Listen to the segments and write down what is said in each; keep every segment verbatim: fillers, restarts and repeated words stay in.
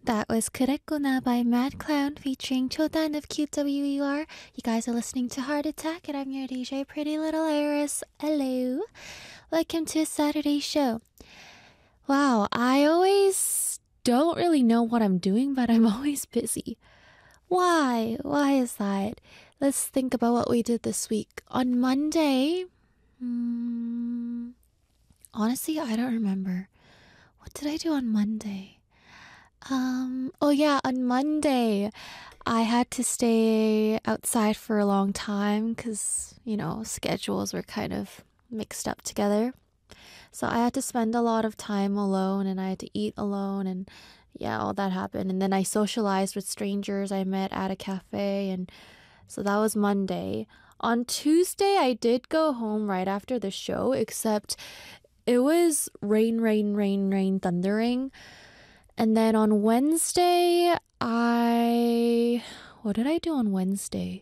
That was Kurekuna by Mad Clown featuring Chodan of Q W E R. You guys are listening to Heart Attack, and I'm your D J, Pretty Little Iris. Hello. Welcome to a Saturday show. Wow, I always don't really know what I'm doing, but I'm always busy. Why? Why is that? Let's think about what we did this week. On Monday, hmm, honestly, I don't remember. What did I do on Monday? Um, oh yeah, on Monday, I had to stay outside for a long time because, you know, schedules were kind of mixed up together. So I had to spend a lot of time alone and I had to eat alone and yeah, all that happened. And then I socialized with strangers I met at a cafe, and so that was Monday. On Tuesday, I did go home right after the show, except it was rain, rain, rain, rain, thundering. And then on Wednesday, I... What did I do on Wednesday?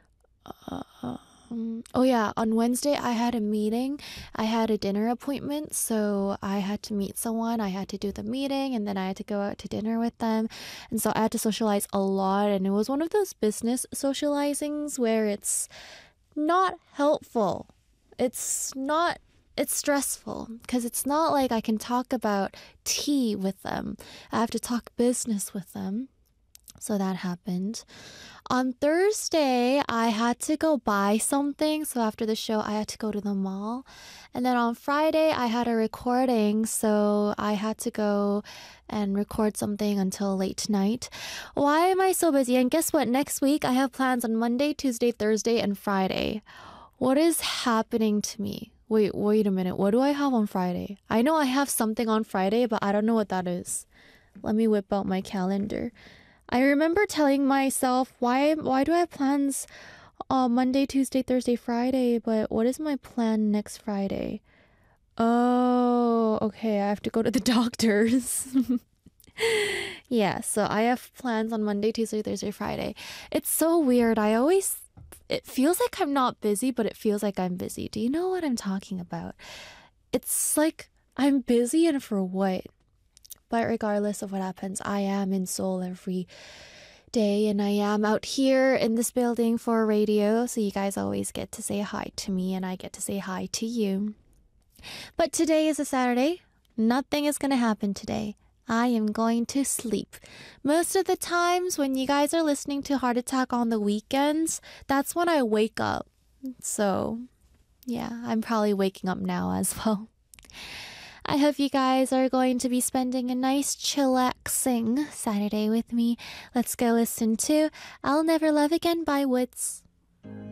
Um, oh yeah, on Wednesday I had a meeting. I had a dinner appointment, so I had to meet someone. I had to do the meeting, and then I had to go out to dinner with them. And so I had to socialize a lot, and it was one of those business socializings where it's not helpful. It's not... It's stressful because it's not like I can talk about tea with them. I have to talk business with them. So that happened. On Thursday, I had to go buy something. So after the show, I had to go to the mall. And then on Friday, I had a recording. So I had to go and record something until late tonight. Why am I so busy? And guess what? Next week, I have plans on Monday, Tuesday, Thursday, and Friday. What is happening to me? Wait, wait a minute. What do I have on Friday? I know I have something on Friday, but I don't know what that is. Let me whip out my calendar. I remember telling myself, why why do I have plans on Monday, Tuesday, Thursday, Friday, but what is my plan next Friday? Oh, okay, I have to go to the doctor's. Yeah, so I have plans on Monday, Tuesday, Thursday, Friday. It's so weird. I always... It feels like I'm not busy, but it feels like I'm busy. Do you know what I'm talking about? It's like I'm busy, and for what? But regardless of what happens, I am in Seoul every day, and I am out here in this building for radio, so you guys always get to say hi to me, and I get to say hi to you. But today is a Saturday. Nothing is going to happen today. I am going to sleep. Most of the times when you guys are listening to Heart Attack on the weekends, that's when I wake up. So, yeah, I'm probably waking up now as well. I hope you guys are going to be spending a nice chillaxing Saturday with me. Let's go listen to I'll Never Love Again by Woods.